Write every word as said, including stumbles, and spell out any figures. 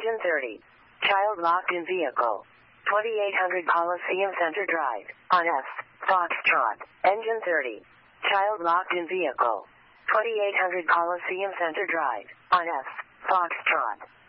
Engine thirty. Child locked in vehicle. twenty-eight hundred Coliseum Center Drive, on F, Foxtrot. Engine thirty. Child locked in vehicle. twenty-eight hundred Coliseum Center Drive, on F, Foxtrot.